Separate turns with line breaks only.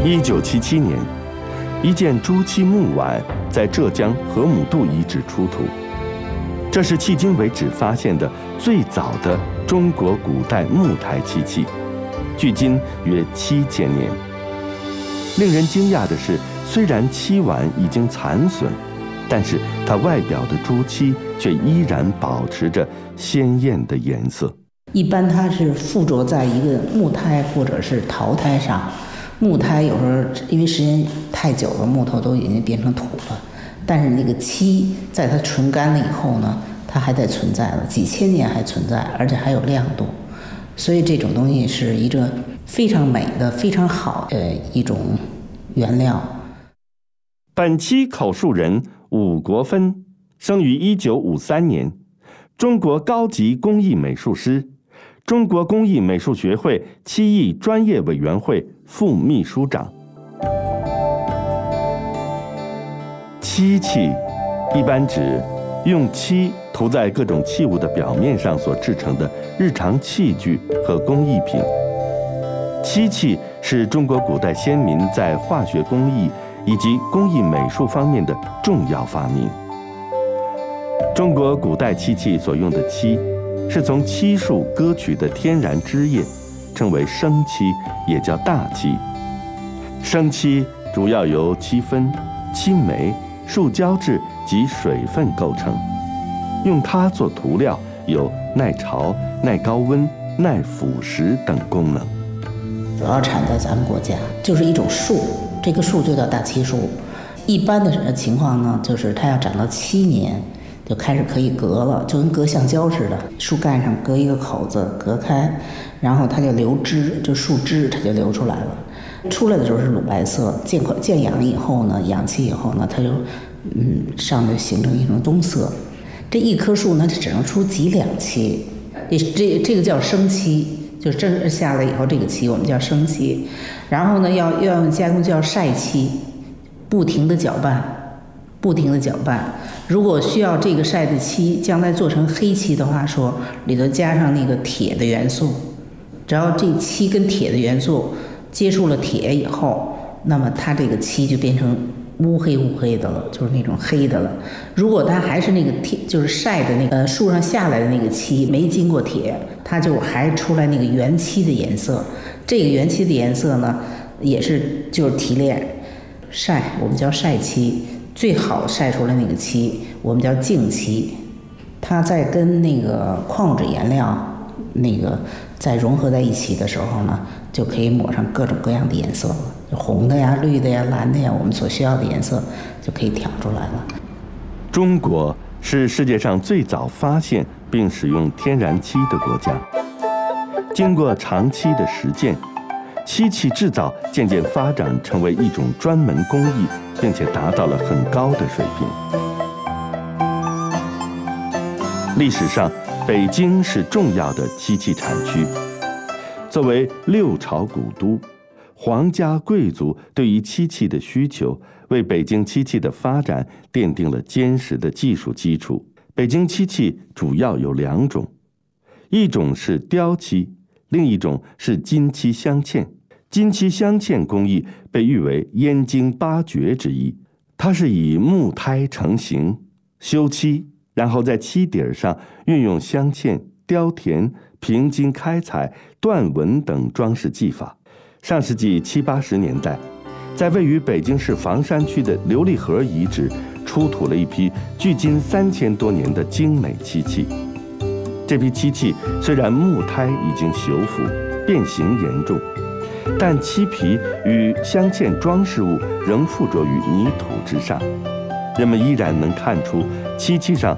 1977年，一件朱漆木碗在浙江河姆渡遗址出土，这是迄今为止发现的最早的中国古代木胎漆器，距今约7000年。令人惊讶的是，虽然漆碗已经残损，但是它外表的朱漆却依然保持着鲜艳的颜色。
一般它是附着在一个木胎或者是陶胎上，木胎有时候因为时间太久了，木头都已经变成土了，但是那个漆在它纯干了以后呢，它还在存在了，几千年还存在，而且还有亮度，所以这种东西是一个非常美的、非常好的一种原料。
本期口述人伍国芬生于1953年，中国高级工艺美术师，中国工艺美术学会漆艺专业委员会副秘书长。漆器一般指用漆涂在各种器物的表面上所制成的日常器具和工艺品。漆器是中国古代先民在化学工艺以及工艺美术方面的重要发明。中国古代漆器所用的漆是从漆树割取的天然汁液，称为生漆，也叫大漆。生漆主要由漆分、漆煤、树胶质及水分构成，用它做涂料有耐潮、耐高温、耐腐蚀等功能。
主要产在咱们国家，就是一种树，这个树就叫大漆树。一般的情况呢，就是它要长到7年就开始可以隔了，就跟隔橡胶似的，树干上隔一个口子隔开，然后它就流汁，就树枝它就流出来了。出来的时候是乳白色，见氧以后呢，氧气以后呢，它就上面形成一种棕色。这一棵树呢，它只能出几两漆，这个叫生漆。就蒸下来以后，这个漆我们叫生漆，然后呢要用加工叫晒漆，不停的搅拌。如果需要这个晒的漆将来做成黑漆的话，说里头加上那个铁的元素，只要这漆跟铁的元素接触了铁以后，那么它这个漆就变成乌黑的了，就是那种黑的了。如果它还是那个铁，就是晒的那个树上下来的那个漆，没经过铁，它就还出来那个原漆的颜色。这个原漆的颜色呢，也是就是提炼晒，我们叫晒漆。最好晒出来那个漆，我们叫净漆。它在跟那个矿物质颜料那个再融合在一起的时候呢，就可以抹上各种各样的颜色了，红的呀、绿的呀、蓝的呀，我们所需要的颜色就可以调出来了。
中国是世界上最早发现并使用天然漆的国家。经过长期的实践，漆器制造渐渐发展成为一种专门工艺，并且达到了很高的水平。历史上，北京是重要的漆器产区。作为6朝古都，皇家贵族对于漆器的需求，为北京漆器的发展奠定了坚实的技术基础。北京漆器主要有2种，一种是雕漆，另一种是金漆镶嵌。金漆镶嵌工艺被誉为燕京8绝之一，它是以木胎成型、修漆，然后在漆底上运用镶嵌、雕填、平金开采、断纹等装饰技法。上世纪70、80年代，在位于北京市房山区的琉璃河遗址出土了一批距今3000多年的精美漆器。这批漆器虽然木胎已经朽腐、变形严重，但漆皮与镶嵌装饰物仍附着于泥土之上，人们依然能看出漆器上